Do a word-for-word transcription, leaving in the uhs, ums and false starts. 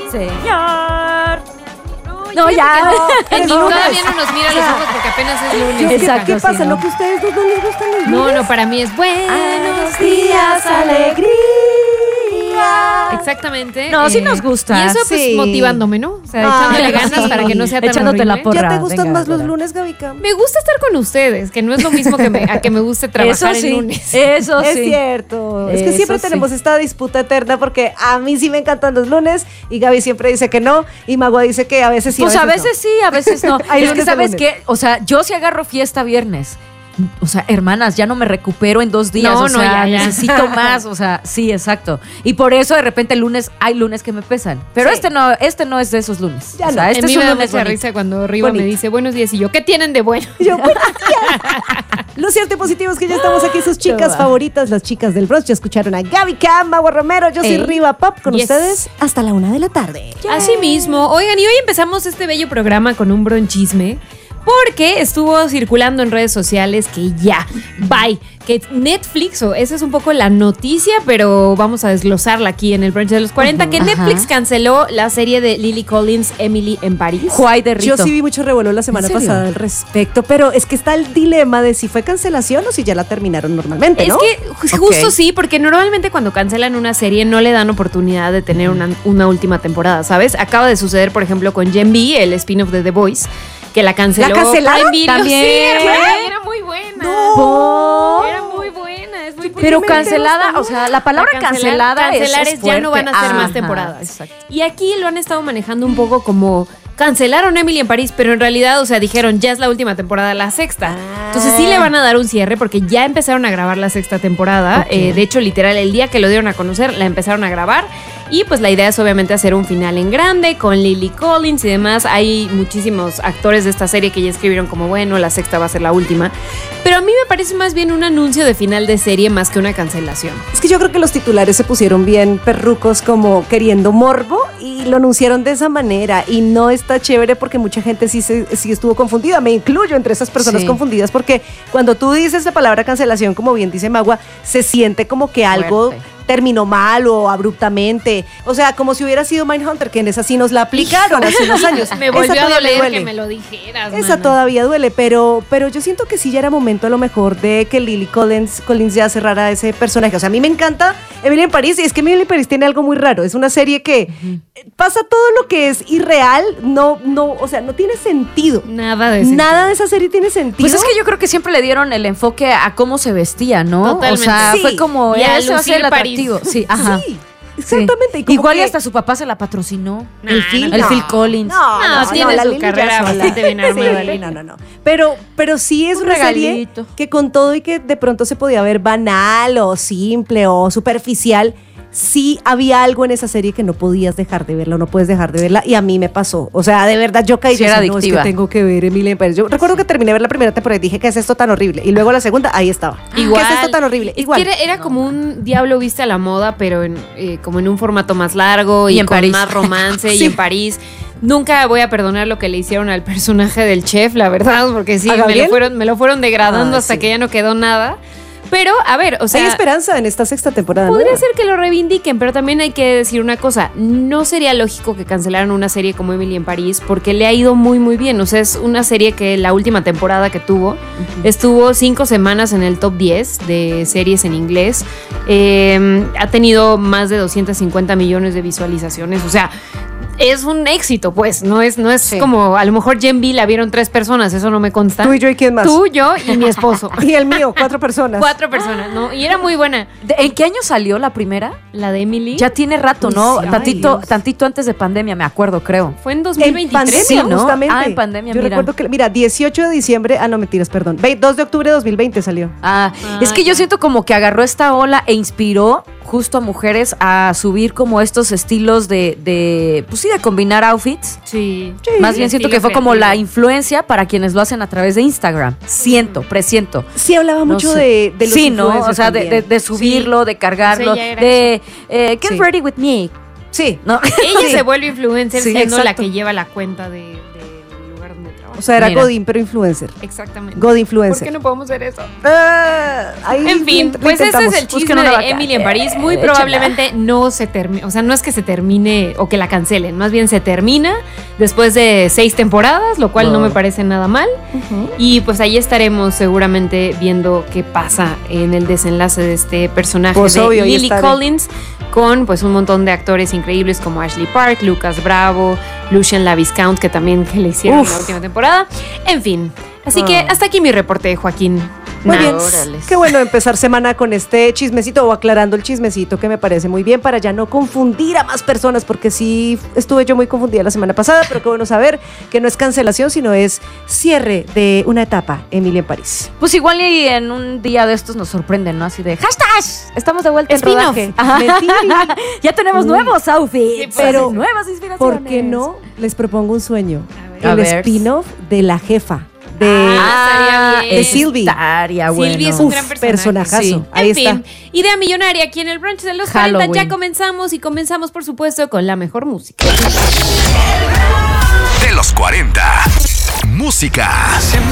Señor. No, No, ya. El Nick todavía no nos mira a los ojos porque apenas es lunes. ¿Qué, Exacto, ¿qué pasa? sí, ¿No no. que a ustedes dos no les gustan los lunes? No, no, para mí es buenos días, alegría. Exactamente. No, sí nos gusta. Y eso pues Sí. motivándome, ¿no? O sea, Ah, echándole ganas sí. para que no sea tan Echándote la horrible. porra. ¿Ya te gustan venga, más los venga. lunes, Gabica? Me gusta estar con ustedes, que no es lo mismo que me, a que me guste trabajar Eso sí. el lunes. Eso Es sí. cierto. Es que Eso siempre sí. tenemos esta disputa eterna porque a mí sí me encantan los lunes y Gaby siempre dice que no y Magua dice que a veces sí. Pues a veces sí, a veces no. Hay Es que lunes de sabes lunes. qué, o sea, yo sí agarro fiesta viernes. O sea, hermanas, ya no me recupero en dos días. No, o no, sea, ya, ya. necesito más. O sea, sí, exacto. Y por eso de repente el lunes hay lunes que me pesan. Pero Sí. este no, este no es de esos lunes. Ya o sea, no. este a mí es un me da lunes mucha bonito. risa cuando Riva Bonito. me dice buenos días y yo, ¿qué tienen de bueno? Y yo, buenos días. Lo cierto y positivo es que ya estamos aquí, sus chicas Toma. favoritas, las chicas del Bronx. Ya escucharon a Gaby Cam, Magua Romero, yo soy Ey. Riva Pop con Yes. ustedes hasta la una de la tarde. Así mismo. Oigan, y hoy empezamos este bello programa con un bronchisme. Porque estuvo circulando en redes sociales que ya, bye, que Netflix, o esa es un poco la noticia, pero vamos a desglosarla aquí en el brunch de los cuarenta, Ujú, que ajá. Netflix canceló la serie de Lily Collins, Emily en París. Juay de Rito. Yo sí vi mucho revuelo la semana ¿En serio? pasada al respecto, pero es que está el dilema de si fue cancelación o si ya la terminaron normalmente, ¿no? Es que ju- justo sí, porque normalmente cuando cancelan una serie no le dan oportunidad de tener una, una última temporada, ¿sabes? Acaba de suceder, por ejemplo, con Gen V, el spin-off de The Voice, que la canceló. ¿La cancelaron? Prime Video. También. Sí, hermana, era muy buena. No. Era muy buena, es muy Pero me cancelada, gusta o sea, la palabra La cancelar- cancelada es- cancelar es, es ya no van a hacer fuerte. más Ajá, temporadas. Exacto. Y aquí lo han estado manejando un poco como cancelaron Emily en París, pero en realidad, o sea, dijeron ya es la última temporada, la sexta. Entonces sí le van a dar un cierre porque ya empezaron a grabar la sexta temporada. Ok. Eh, de hecho, literal, el día que lo dieron a conocer, la empezaron a grabar. Y pues la idea es obviamente hacer un final en grande con Lily Collins y demás. Hay muchísimos actores de esta serie que ya escribieron como, bueno, la sexta va a ser la última. Pero a mí me parece más bien un anuncio de final de serie más que una cancelación. Es que yo creo que los titulares se pusieron bien perrucos como queriendo morbo y lo anunciaron de esa manera y no está chévere porque mucha gente sí, se, sí estuvo confundida, me incluyo entre esas personas Sí. confundidas porque cuando tú dices la palabra cancelación, como bien dice Magua, se siente como que algo Fuerte. terminó mal o abruptamente, o sea, como si hubiera sido Mindhunter, que en esa sí nos la aplicaron hace unos años. Me Esa volvió a todavía doler duele. que me lo dijeras. Esa mana. todavía duele, pero, pero yo siento que sí ya era momento a lo mejor de que Lily Collins, Collins ya cerrara ese personaje. O sea, a mí me encanta Emily en París y es que Emily en París tiene algo muy raro. Es una serie que pasa todo lo que es irreal, no, no, o sea, no tiene sentido. Nada de sentido. Nada de esa serie tiene sentido. Pues es que yo creo que siempre le dieron el enfoque a cómo se vestía, ¿no? Totalmente. O sea, Sí. fue como Y a ese va a ser lucir el París. atractivo. Sí, ajá. Sí, exactamente. Sí. y como Igual y que- hasta su papá se la patrocinó. Nah, el Phil, no, el no. Phil Collins. No, No, no, tiene no, la su Lily ya carrera sola. bastante bien armada, Sí, Lily. no, no, no. Pero, pero sí es Un una regalito. serie que con todo y que de pronto se podía ver banal o simple o superficial, sí había algo en esa serie que no podías dejar de verla, no puedes dejar de verla y a mí me pasó. O sea, de verdad yo caí Sí, y era decía, no, es que adictiva. tengo que ver Emily en París. Yo recuerdo que terminé de ver la primera temporada y dije, ¿qué es esto tan horrible? Y luego la segunda, ahí estaba. Igual. ¿Qué es esto tan horrible? Es Igual. que era, era como un Diablo viste a la moda, pero en, eh, como en un formato más largo y, Y en con París. más romance y Sí. en París. Nunca voy a perdonar lo que le hicieron al personaje del chef, la verdad, porque sí, ¿A me Gabriel? lo, fueron, me lo fueron degradando Ah, hasta sí. que ya no quedó nada. Pero, a ver, o sea... Hay esperanza en esta sexta temporada. Podría ¿no? ser que lo reivindiquen, pero también hay que decir una cosa. No sería lógico que cancelaran una serie como Emily en París porque le ha ido muy, muy bien. O sea, es una serie que la última temporada que tuvo estuvo cinco semanas en el top diez de series en inglés. Eh, ha tenido más de doscientos cincuenta millones de visualizaciones. O sea, es un éxito, pues. No es, no es Sí. como a lo mejor Gen V la vieron tres personas, eso no me consta. Tú y yo y quién más. Tú, yo y mi esposo. Y el mío, cuatro personas. Cuatro personas, ¿no? Y era muy buena. ¿De- ¿En qué año salió la primera? La de Emily. Ya tiene rato, ¿no? Ay, tantito, Dios. tantito antes de pandemia, me acuerdo, creo. Fue en dos En mil veintitrés. pandemia, sí, ¿no? justamente. Ah, en pandemia, Yo mira. recuerdo que, mira, dieciocho de diciembre, ah, no, mentiras, perdón. Ve- dos de octubre de dos mil veinte salió. Ah, Ah, es que yo ya. siento como que agarró esta ola e inspiró justo a mujeres a subir como estos estilos de, de pues sí, de combinar outfits. Sí. Más bien siento Estilo que fue como creativo. la influencia para quienes lo hacen a través de Instagram. Siento, presiento. Sí, hablaba No mucho sé. de, de los sí, ¿no? O influencers sea, de, también. de- de subirlo, de cargarlo, O sea, ya era de eh, get Sí. ready with me. Sí. ¿No? Ella Sí. se vuelve influencer Sí, siendo la exacto. que lleva la cuenta de- del lugar donde trabaja. O sea, era Mira. Godín, pero influencer. Exactamente. God ¿Por influencer. qué no podemos hacer eso? Ah, ahí En fin, lo pues ese es intentamos. el chisme Busquen una de vaca. Emily en París. Muy Eh, échala. probablemente no se termine, o sea, no es que se termine o que la cancelen, más bien se termina después de seis temporadas, lo cual no, No. me parece nada mal. Ujú. Y pues ahí estaremos seguramente viendo qué pasa en el desenlace de este personaje Pues de obvio, ahí Lily estaré. Collins, con pues un montón de actores increíbles como Ashley Park, Lucas Bravo, Lucien LaViscount, que también que le hicieron Uf. en la última temporada. En fin, así que Ah. hasta aquí mi reporte, Joaquín. Muy Nah. bien. Órales. Qué bueno empezar semana con este chismecito o aclarando el chismecito que me parece muy bien para ya no confundir a más personas, porque sí estuve yo muy confundida la semana pasada, pero qué bueno saber que no es cancelación, sino es cierre de una etapa, Emily en París. Pues igual y en un día de estos nos sorprenden, ¿no? Así de hashtag, estamos de vuelta en Spin-off. rodaje. Ajá. Mentira. Ya tenemos Uy. nuevos outfits, Sí, pues, pero nuevas inspiraciones. ¿Por qué no les propongo un sueño? A ver. El A ver. spin-off de La Jefa, de Ah, estaría bien. de Sylvie. Estaría bueno. Silvia es un Uf, gran personaje. personajazo. Sí. Ahí En fin, está. Idea Millonaria aquí en el brunch de los Halloween. cuarenta. Ya comenzamos y comenzamos, por supuesto, con la mejor música. De los cuarenta. Música.